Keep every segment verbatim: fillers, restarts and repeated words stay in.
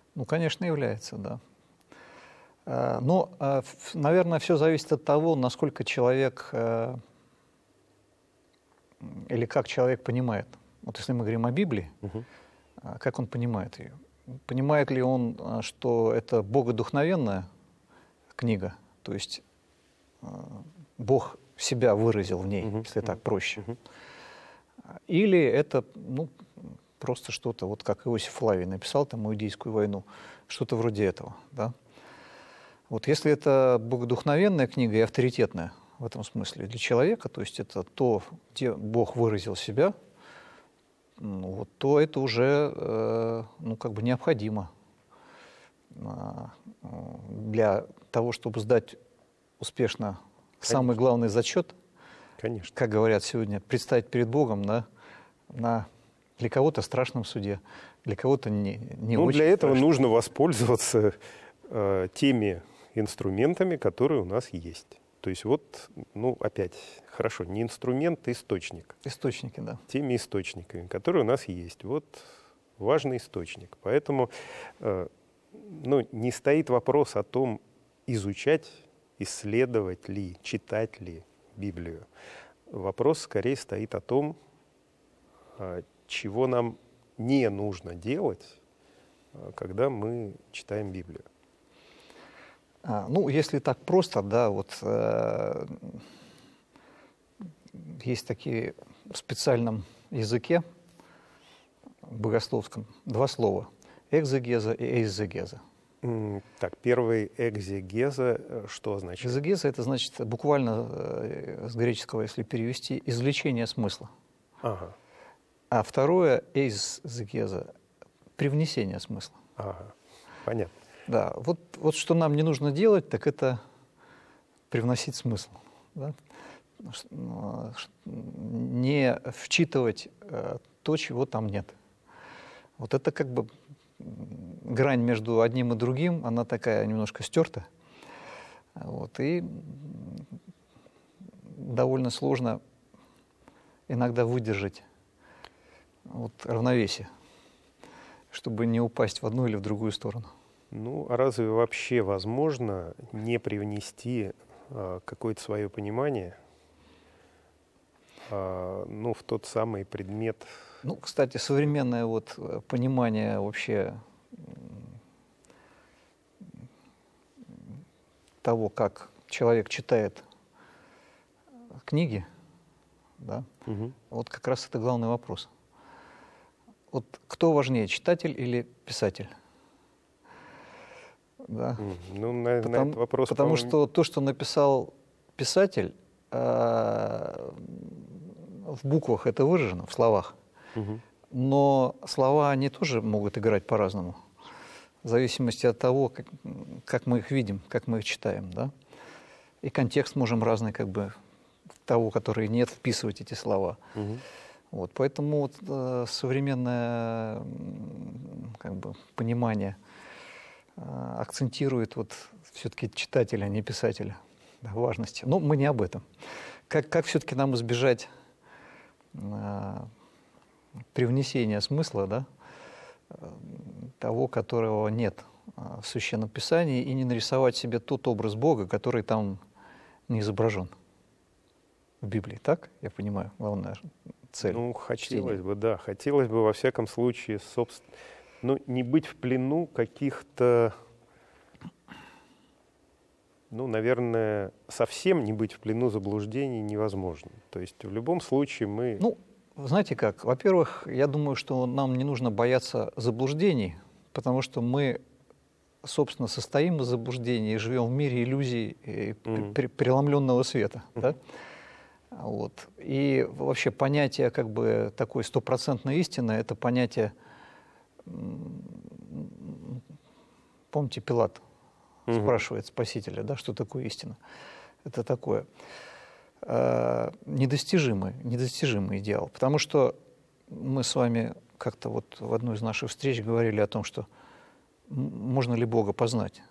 Ну, конечно, является, да. Но, наверное, все зависит от того, насколько человек или как человек понимает. Вот если мы говорим о Библии, угу. как он понимает ее? Понимает ли он, что это богодухновенная книга, то есть Бог себя выразил в ней, угу. если так проще? Угу. Или это, ну, просто что-то, вот как Иосиф Флавий написал там «Иудейскую войну», что-то вроде этого, да? Вот если это богодухновенная книга и авторитетная в этом смысле для человека, то есть это то, где Бог выразил себя, ну, вот, то это уже э, ну, как бы необходимо э, для того, чтобы сдать успешно Конечно. Самый главный зачет, Конечно. Как говорят сегодня, предстать перед Богом на, на для кого-то страшном суде, для кого-то не, не ну, очень для этого страшном. нужно воспользоваться э, теми инструментами, которые у нас есть. То есть вот, ну, опять, хорошо, не инструмент, а источник. Источники, да. Теми источниками, которые у нас есть. Вот важный источник. Поэтому, э, ну, не стоит вопрос о том, изучать, исследовать ли, читать ли Библию. Вопрос скорее стоит о том, э, чего нам не нужно делать, э, когда мы читаем Библию. А, ну, если так просто, да, вот э, есть такие в специальном языке богословском два слова – экзегеза и эйзегеза. Mm, так, первый экзегеза что означает? Экзегеза – это значит буквально э, с греческого, если перевести, извлечение смысла. Ага. А второе эйзегеза – привнесение смысла. Ага, понятно. Да, вот, вот что нам не нужно делать, так это привносить смысл. Да? Не вчитывать то, чего там нет. Вот это как бы грань между одним и другим, она такая немножко стерта. Вот, и довольно сложно иногда выдержать вот, равновесие, чтобы не упасть в одну или в другую сторону. Ну, а разве вообще возможно не привнести а, какое-то свое понимание а, ну, в тот самый предмет? Ну, кстати, современное вот понимание вообще того, как человек читает книги, да, угу. вот как раз это главный вопрос. Вот кто важнее, читатель или писатель? Да. Ну, на, потому, на этот вопрос, потому что то, что написал писатель, э, в буквах это выражено, в словах. Угу. Но слова, они тоже могут играть по-разному. В зависимости от того, как, как мы их видим, как мы их читаем. Да? И контекст можем разный, как бы, того, который нет, вписывать эти слова. Угу. Вот, поэтому вот, э, современное как бы, понимание акцентирует вот все-таки читателя, а не писателя, да, важности. Но мы не об этом. Как, как все-таки нам избежать а, привнесения смысла, да, того, которого нет а, в Священном Писании, и не нарисовать себе тот образ Бога, который там не изображен в Библии. Так, я понимаю, главная цель. Ну, хотелось бы, да. Хотелось бы, во всяком случае, собственно, ну, не быть в плену каких-то, ну, наверное, совсем не быть в плену заблуждений невозможно. То есть в любом случае мы... Ну, знаете как, во-первых, я думаю, что нам не нужно бояться заблуждений, потому что мы, собственно, состоим из заблуждений и живем в мире иллюзий и mm-hmm. преломленного света. Mm-hmm. Да? Вот. И вообще понятие как бы такой стопроцентной истины – это понятие... Помните, Пилат угу. спрашивает Спасителя, да, что такое истина? Это такое э, недостижимый, недостижимый идеал. Потому что мы с вами как-то вот в одной из наших встреч говорили о том, что можно ли Бога познать?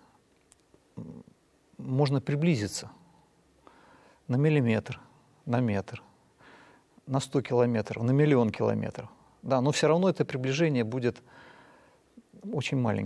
Можно приблизиться на миллиметр, на метр, на сто километров, на миллион километров. Да, но все равно это приближение будет очень маленьким.